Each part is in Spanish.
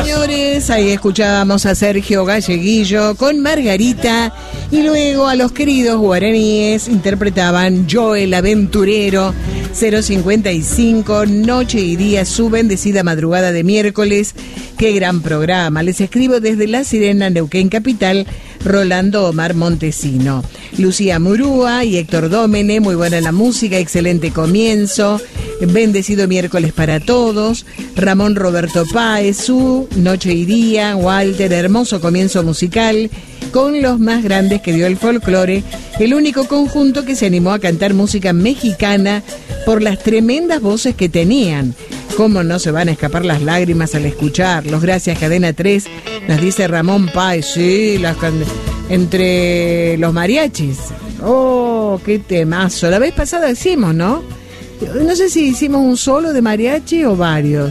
señores, ahí escuchábamos a Sergio Galleguillo con Margarita y luego a los queridos guaraníes interpretaban Yo el Aventurero. 055, noche y día, su bendecida madrugada de miércoles. Qué gran programa. Les escribo desde La Sirena, Neuquén Capital, Rolando Omar Montesino. Lucía Murúa y Héctor Dómene, muy buena la música, excelente comienzo. Bendecido miércoles para todos. Ramón Roberto Páez, su noche y día. Walter, hermoso comienzo musical con los más grandes que dio el folclore, el único conjunto que se animó a cantar música mexicana por las tremendas voces que tenían. ¿Cómo no se van a escapar las lágrimas al escucharlos? Gracias, Cadena 3, nos dice Ramón Páez. Sí, entre los mariachis. Oh, qué temazo. La vez pasada hicimos, ¿no? No sé si hicimos un solo de mariachi o varios.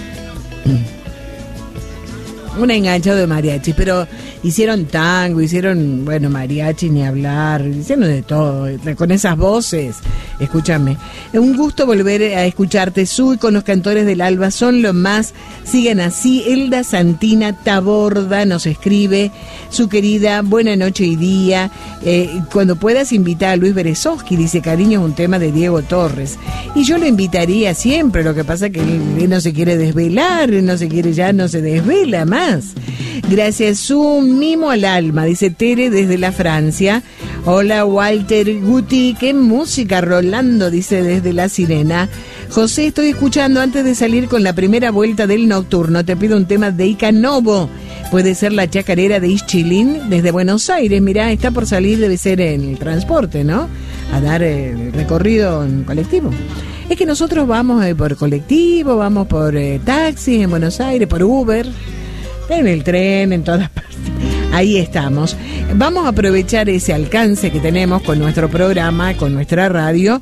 Un enganchado de mariachi, pero hicieron tango, hicieron, bueno, mariachi ni hablar, hicieron de todo, con esas voces. Escúchame, un gusto volver a escucharte, Sui, con los cantores del alba, son lo más, sigan así. Elda Santina Taborda nos escribe, su querida, buena noche y día, cuando puedas invitar a Luis Berezovsky, dice, cariño, es un tema de Diego Torres, y yo lo invitaría siempre, lo que pasa es que él no se quiere desvelar, ya no se desvela más. Gracias, un mimo al alma, dice Tere desde la Francia. Hola Walter Guti, qué música, Rolando, dice desde La Sirena. José, estoy escuchando antes de salir con la primera vuelta del nocturno, te pido un tema de Ica Novo, puede ser La Chacarera de Ischilín desde Buenos Aires. Mirá, está por salir, debe ser en el transporte, ¿no? A dar el recorrido en colectivo. Es que nosotros vamos por colectivo, vamos por taxis en Buenos Aires, por Uber, en el tren, en todas partes. Ahí estamos. Vamos a aprovechar ese alcance que tenemos con nuestro programa, con nuestra radio,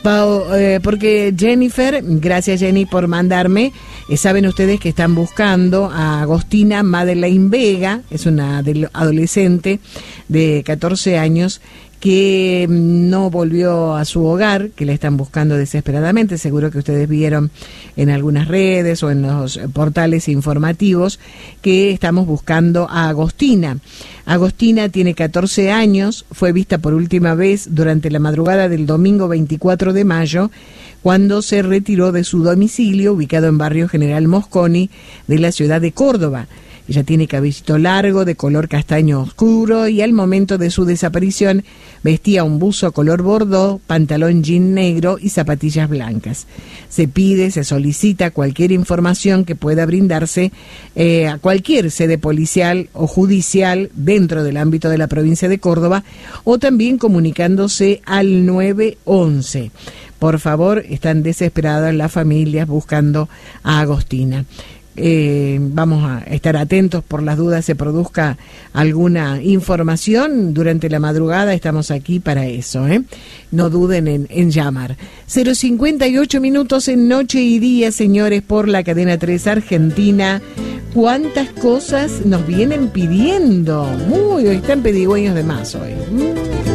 porque Jennifer, gracias Jenny por mandarme, saben ustedes que están buscando a Agostina Madeleine Vega, es una adolescente de 14 años que no volvió a su hogar, que la están buscando desesperadamente. Seguro que ustedes vieron en algunas redes o en los portales informativos que estamos buscando a Agostina. Agostina tiene 14 años, fue vista por última vez durante la madrugada del domingo 24 de mayo, cuando se retiró de su domicilio, ubicado en barrio General Mosconi, de la ciudad de Córdoba. Ella tiene cabellito largo, de color castaño oscuro, y al momento de su desaparición vestía un buzo color bordó, pantalón jean negro y zapatillas blancas. Se solicita cualquier información que pueda brindarse a cualquier sede policial o judicial dentro del ámbito de la provincia de Córdoba, o también comunicándose al 911. Por favor, están desesperadas las familias buscando a Agostina. Vamos a estar atentos por las dudas se produzca alguna información durante la madrugada, estamos aquí para eso, no duden en llamar. 0:58 minutos en Noche y Día, señores, por la Cadena 3 Argentina. Cuántas cosas nos vienen pidiendo, hoy están pedigüeños de más hoy.